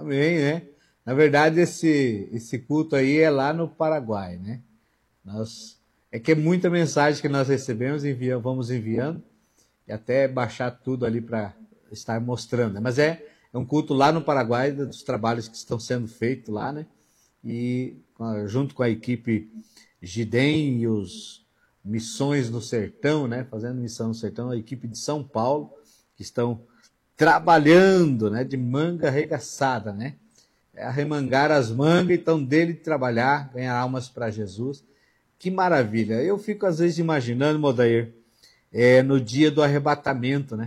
Amém, né? Na verdade, esse culto aí é lá no Paraguai, né? É que é muita mensagem que nós recebemos, vamos enviando, e até baixar tudo ali para estar mostrando, né? Mas é um culto lá no Paraguai, dos trabalhos que estão sendo feitos lá, né? E junto com a equipe Gidem e os Missões no Sertão, né? Fazendo missão no sertão, a equipe de São Paulo, que estão trabalhando, né? De manga arregaçada, né? É arremangar as mangas, então dele trabalhar, ganhar almas para Jesus. Que maravilha! Eu fico às vezes imaginando, Modair, no dia do arrebatamento, né?